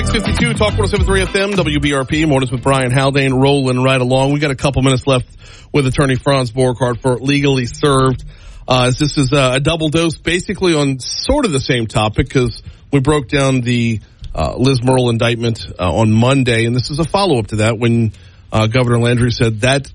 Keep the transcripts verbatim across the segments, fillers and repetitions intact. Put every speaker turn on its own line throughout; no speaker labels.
six fifty-two, Talk one oh seven point three F M, W B R P. Mornings with Brian Haldane, rolling right along. We got a couple minutes left with attorney Franz Borghardt for Legally Served. Uh, this is a double dose, basically on sort of the same topic, because we broke down the uh, Liz Murrill indictment uh, on Monday, and this is a follow-up to that when uh, Governor Landry said that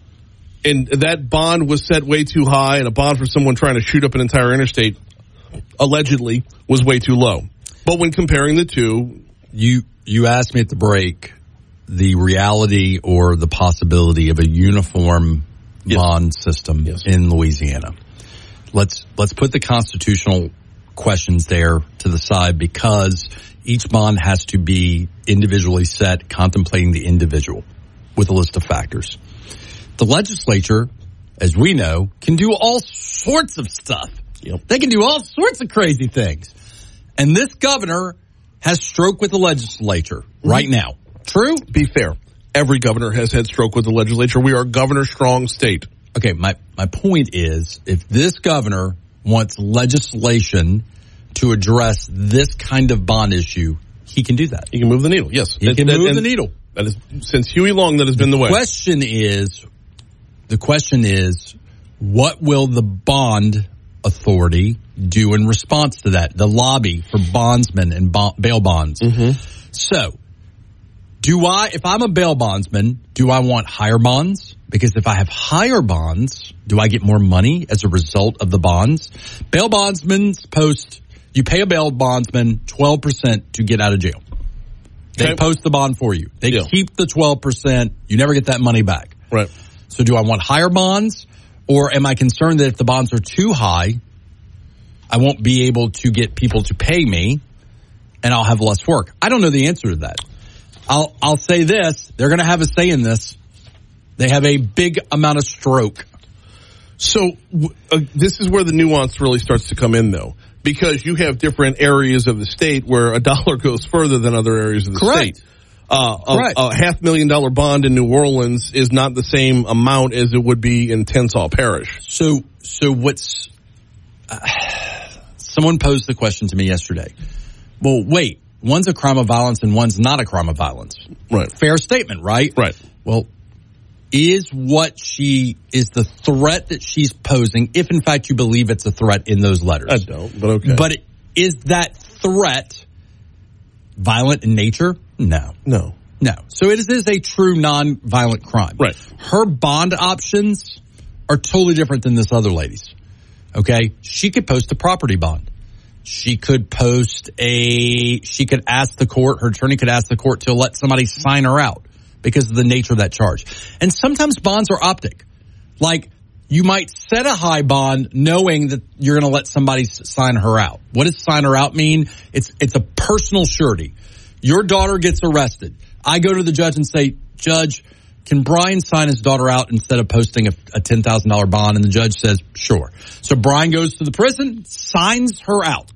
and that bond was set way too high, and a bond for someone trying to shoot up an entire interstate allegedly was way too low. But when comparing the two,
you you asked me at the break the reality or the possibility of a uniform yes. bond system yes. in Louisiana. Let's let's put the constitutional questions there to the side, because each bond has to be individually set, contemplating the individual with a list of factors. The legislature, as we know, can do all sorts of stuff. Yep. They can do all sorts of crazy things. And this governor has stroke with the legislature mm-hmm. right now. True?
Be fair. Every governor has had stroke with the legislature. We are a governor-strong state.
Okay, my, my point is, if this governor wants legislation to address this kind of bond issue, he can do that.
He can move the needle, yes.
He
that,
can
that,
move the needle.
That is, since Huey Long, that has been the way.
The question is, the question is, what will the bond authority do in response to that? The lobby for bondsmen and bo- bail bonds. Mm-hmm. So, do I, if I'm a bail bondsman, do I want higher bonds? Because if I have higher bonds, do I get more money as a result of the bonds? Bail bondsmen post, you pay a bail bondsman twelve percent to get out of jail. They okay. post the bond for you. They yeah. keep the twelve percent. You never get that money back.
Right.
So do I want higher bonds, or am I concerned that if the bonds are too high, I won't be able to get people to pay me and I'll have less work? I don't know the answer to that. I'll I'll say this. They're going to have a say in this. They have a big amount of stroke.
So uh, this is where the nuance really starts to come in, though, because you have different areas of the state where a dollar goes further than other areas of the
Correct.
state. Uh, a, a half million dollar bond in New Orleans is not the same amount as it would be in Tensall Parish.
So, so what's, uh, someone posed the question to me yesterday. Well, wait, one's a crime of violence and one's not a crime of violence.
Right.
Fair statement, right?
Right.
Well, is what she, is the threat that she's posing, if in fact you believe it's a threat in those letters.
I don't, but okay.
But is that threat violent in nature? No.
No.
No. So it is a true non-violent crime.
Right.
Her bond options are totally different than this other lady's. Okay? She could post a property bond. She could post a, she could ask the court, her attorney could ask the court to let somebody sign her out because of the nature of that charge. And sometimes bonds are optic. Like, you might set a high bond knowing that you're going to let somebody sign her out. What does sign her out mean? It's, it's a personal surety. Your daughter gets arrested. I go to the judge and say, Judge, can Brian sign his daughter out instead of posting a, a ten thousand dollars bond? And the judge says, sure. So Brian goes to the prison, signs her out.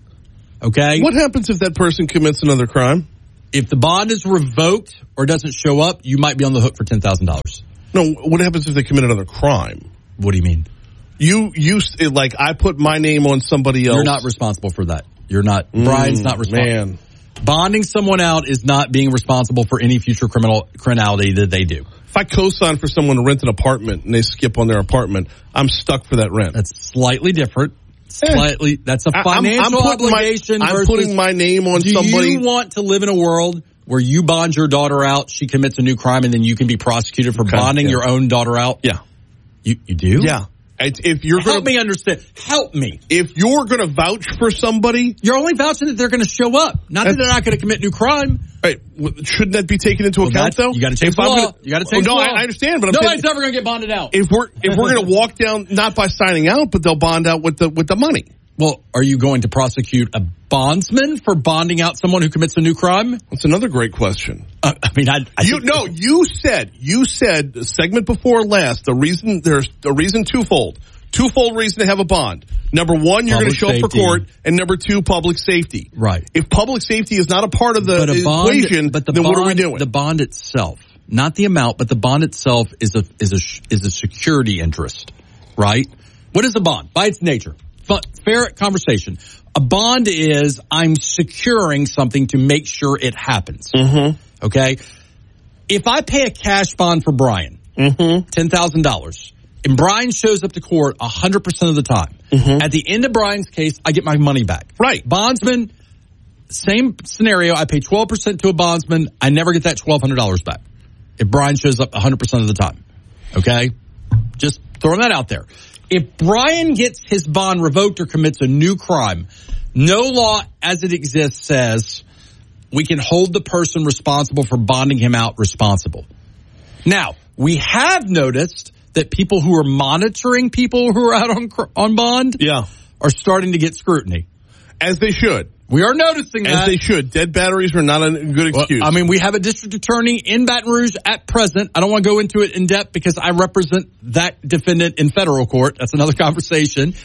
Okay?
What happens if that person commits another crime?
If the bond is revoked or doesn't show up, you might be on the hook for ten thousand dollars.
No, what happens if they commit another crime?
What do you mean?
You, you, like, I put my name on somebody else.
You're not responsible for that. You're not, mm, Brian's not responsible.
Man.
Bonding someone out is not being responsible for any future criminal criminality that they do.
If I co-sign for someone to rent an apartment and they skip on their apartment, I'm stuck for that rent.
That's slightly different. Slightly, that's a financial
I'm, I'm
obligation.
My, I'm
versus,
putting my name on
do
somebody.
Do you want to live in a world where you bond your daughter out, she commits a new crime, and then you can be prosecuted for okay, bonding yeah. your own daughter out?
Yeah.
You you do?
Yeah. If you're
Help
gonna,
me understand. Help me.
If you're going to vouch for somebody,
you're only vouching that they're going to show up, not that they're not going to commit new crime.
Right. Shouldn't that be taken into well, account, though?
You got to change the law. Gonna, you got to change
oh,
the
no,
law.
I, I understand, but I'm
nobody's
saying,
ever going to get bonded out.
If we're if we're going to walk down not by signing out, but they'll bond out with the with the money.
Well, are you going to prosecute a bondsman for bonding out someone who commits a new crime?
That's another great question.
Uh, I mean, I, I
you no, you said you said the segment before last. The reason there's a reason twofold, twofold reason to have a bond. Number one, you're going to show safety. up for court, and number two, public safety.
Right.
If public safety is not a part of the
but a bond,
equation,
but the
then
bond,
what are we doing?
The bond itself, not the amount, but the bond itself is a is a is a security interest, right? What is a bond by its nature? fair conversation. A bond is I'm securing something to make sure it happens.
Mm-hmm.
Okay? If I pay a cash bond for Brian,
mm-hmm.
ten thousand dollars, and Brian shows up to court one hundred percent of the time,
mm-hmm.
at the end of Brian's case, I get my money back.
Right.
Bondsman, same scenario. I pay twelve percent to a bondsman. I never get that twelve hundred dollars back if Brian shows up one hundred percent of the time. Okay? Just throwing that out there. If Brian gets his bond revoked or commits a new crime, no law as it exists says we can hold the person responsible for bonding him out responsible. Now, we have noticed that people who are monitoring people who are out on on bond
yeah.
are starting to get scrutiny.
As they should.
We are noticing that.
As they should. Dead batteries are not a good excuse.
Well, I mean, we have a district attorney in Baton Rouge at present. I don't want to go into it in depth because I represent that defendant in federal court. That's another conversation.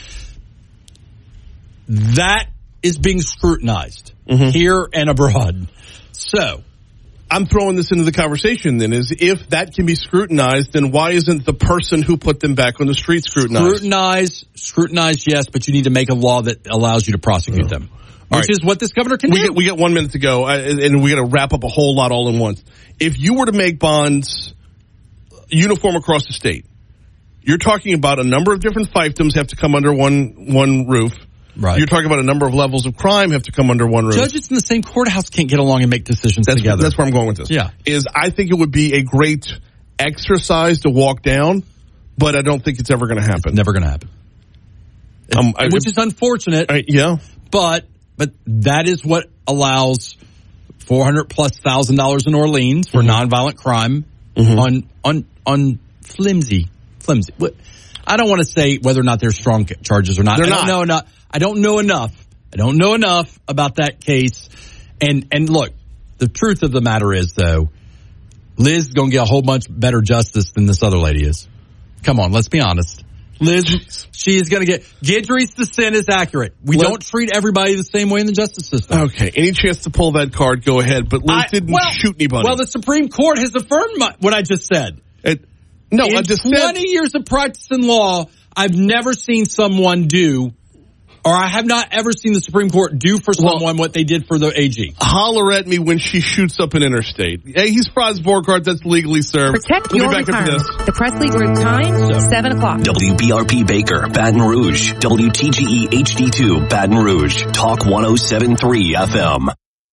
That is being scrutinized mm-hmm. here and abroad. So,
I'm throwing this into the conversation then, is if that can be scrutinized, then why isn't the person who put them back on the street scrutinized?
Scrutinized, scrutinized, yes, but you need to make a law that allows you to prosecute oh. them. All Which right. is what this governor can
we
do.
Get, we get one minute to go, uh, and we got to wrap up a whole lot all in once. If you were to make bonds uniform across the state, you're talking about a number of different fiefdoms have to come under one one roof.
Right.
You're talking about a number of levels of crime have to come under one roof.
Judges in the same courthouse can't get along and make decisions
that's,
together.
That's where I'm going with this.
Yeah.
Is I think it would be a great exercise to walk down, but I don't think it's ever going to happen.
It's never going to happen. Um, I, which is unfortunate.
I, yeah.
But but that is what allows four hundred plus thousand dollars in Orleans for mm-hmm. nonviolent crime mm-hmm. on on on flimsy flimsy. I don't want to say whether or not they're strong charges or not.
They're
I
not.
don't know enough. I don't know enough. I don't know enough about that case. And and look, the truth of the matter is though, Liz is going to get a whole bunch better justice than this other lady is. Come on, let's be honest. Liz, she is going to get Guidry's dissent is accurate. We Let, don't treat everybody the same way in the justice system.
Okay, any chance to pull that card, go ahead. But Liz I, didn't
well,
shoot anybody.
Well, the Supreme Court has affirmed my, what I just said.
It, no,
in
I just
twenty
said,
years of practice in law, I've never seen someone do, or I have not ever seen the Supreme Court do for someone well, what they did for the A G.
Holler at me when she shoots up an interstate. Hey, he's Franz Borghardt. That's legally served.
Protect
we'll
your
be back
retirement.
After this.
The Presley Group time, so. seven o'clock.
W B R P Baker, Baton Rouge. W T G E H D two, Baton Rouge. Talk one oh seven point three F M.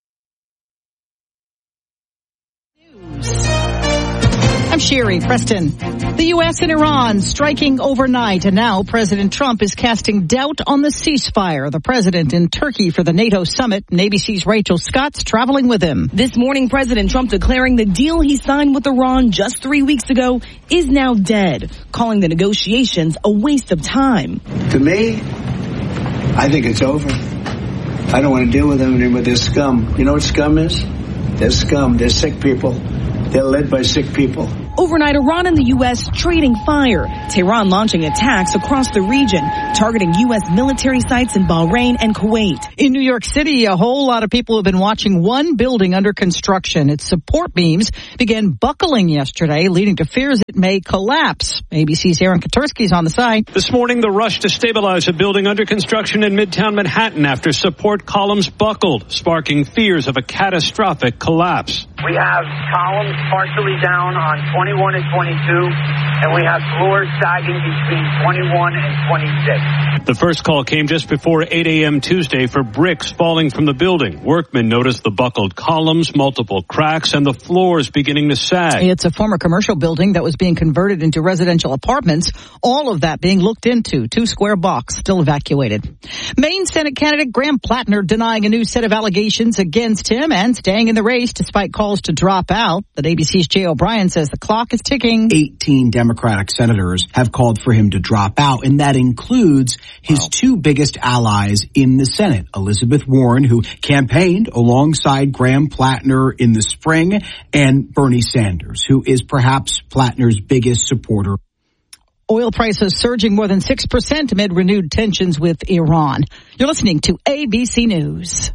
I'm Sherry Preston. The U S and Iran striking overnight, and now President Trump is casting doubt on the ceasefire. The president in Turkey for the NATO summit, and A B C's Rachel Scott's traveling with him.
This morning, President Trump declaring the deal he signed with Iran just three weeks ago is now dead, calling the negotiations a waste of time.
To me, I think it's over. I don't want to deal with them anymore. They're scum. You know what scum is? They're scum. They're sick people. They're led by sick people.
Overnight, Iran and the U S trading fire. Tehran launching attacks across the region, targeting U S military sites in Bahrain and Kuwait.
In New York City, a whole lot of people have been watching one building under construction. Its support beams began buckling yesterday, leading to fears it may collapse. A B C's Aaron Katursky is on the site.
This morning, the rush to stabilize a building under construction in Midtown Manhattan after support columns buckled, sparking fears of a catastrophic collapse.
We have columns partially down on twenty-one and twenty-two, and we have floors sagging between twenty-one and twenty-six.
The first call came just before eight a.m. Tuesday for bricks falling from the building. Workmen noticed the buckled columns, multiple cracks, and the floors beginning to sag.
It's a former commercial building that was being converted into residential apartments. All of that being looked into. Two square blocks still evacuated. Maine Senate candidate Graham Plattner denying a new set of allegations against him and staying in the race despite calls to drop out. But A B C's Jay O'Brien says the clock is ticking.
eighteen Democratic senators have called for him to drop out, and that includes his wow. two biggest allies in the Senate, Elizabeth Warren, who campaigned alongside Graham Plattner in the spring, and Bernie Sanders, who is perhaps Plattner's biggest supporter.
Oil prices surging more than six percent amid renewed tensions with Iran. You're listening to A B C News.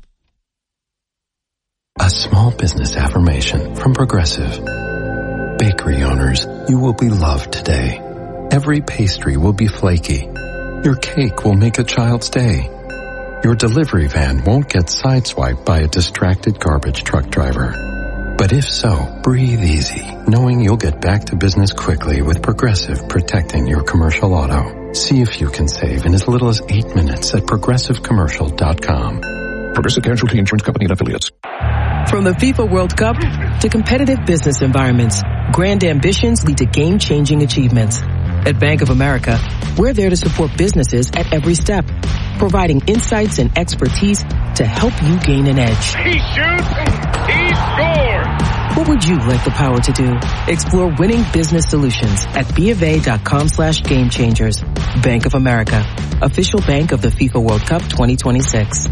A small business affirmation from Progressive. Bakery owners, you will be loved today. Every pastry will be flaky. Your cake will make a child's day. Your delivery van won't get sideswiped by a distracted garbage truck driver. But if so, breathe easy, knowing you'll get back to business quickly with Progressive protecting your commercial auto. See if you can save in as little as eight minutes at progressive commercial dot com.
Progressive Casualty Insurance Company and Affiliates.
From the FIFA World Cup to competitive business environments, grand ambitions lead to game-changing achievements. At Bank of America, we're there to support businesses at every step, providing insights and expertise to help you gain an edge.
He shoots, he scores!
What would you like the power to do? Explore winning business solutions at BofA.com slash game changers. Bank of America, official bank of the FIFA World Cup twenty twenty-six.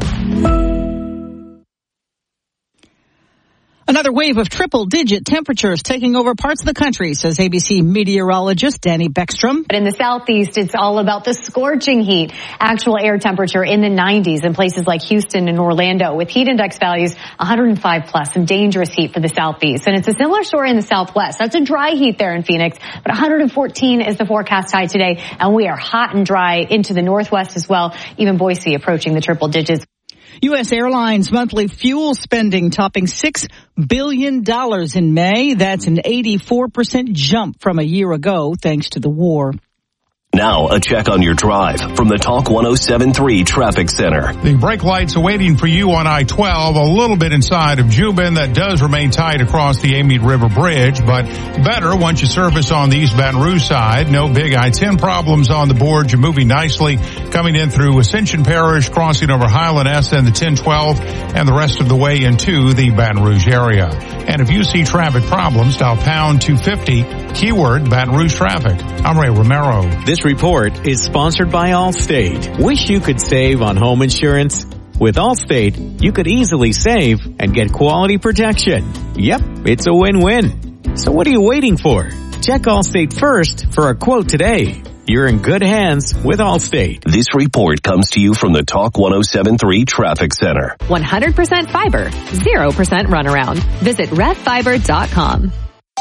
Another wave of triple-digit temperatures taking over parts of the country, says A B C meteorologist Danny Beckstrom.
But in the southeast, it's all about the scorching heat. Actual air temperature in the nineties in places like Houston and Orlando, with heat index values one hundred five plus, some dangerous heat for the southeast. And it's a similar story in the southwest. That's a dry heat there in Phoenix, but one hundred fourteen is the forecast high today, and we are hot and dry into the northwest as well, even Boise approaching the triple digits.
U S Airlines monthly fuel spending topping six billion dollars in May. That's an eighty-four percent jump from a year ago, thanks to the war.
Now, a check on your drive from the Talk one oh seven point three Traffic Center.
The brake lights awaiting for you on I twelve, a little bit inside of Jubin. That does remain tight across the Amite River Bridge, but better once you surface on the East Baton Rouge side. No big I ten problems on the board. You're moving nicely coming in through Ascension Parish, crossing over Highland S and the ten twelve, and the rest of the way into the Baton Rouge area. And if you see traffic problems, dial pound two fifty, keyword Baton Rouge traffic. I'm Ray Romero.
This report is sponsored by Allstate. Wish you could save on home insurance? With Allstate, you could easily save and get quality protection. Yep, it's a win-win. So what are you waiting for? Check Allstate first for a quote today. You're in good hands with Allstate.
This report comes to you from the Talk one oh seven point three Traffic Center.
one hundred percent fiber, zero percent runaround. Visit rev fiber dot com.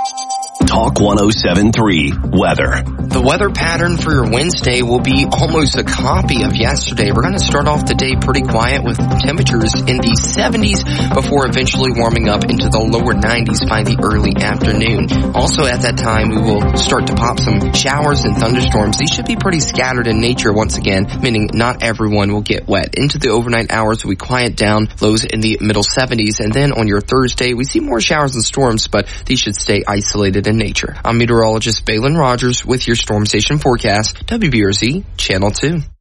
Talk one oh seven point three Weather.
The weather pattern for your Wednesday will be almost a copy of yesterday. We're going to start off the day pretty quiet with temperatures in the seventies before eventually warming up into the lower nineties by the early afternoon. Also at that time, we will start to pop some showers and thunderstorms. These should be pretty scattered in nature once again, meaning not everyone will get wet. Into the overnight hours, we quiet down, lows in the middle seventies. And then on your Thursday, we see more showers and storms, but these should stay isolated in nature. I'm meteorologist Balin Rogers with your Storm Station forecast, W B R Z Channel two.